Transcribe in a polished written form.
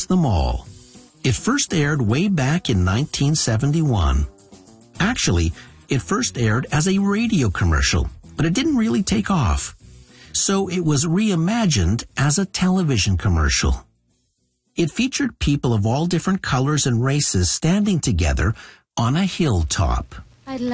them all. It first aired way back in 1971. Actually, it first aired as a radio commercial, but it didn't really take off. So it was reimagined as a television commercial. It featured people of all different colors and races standing together on a hilltop.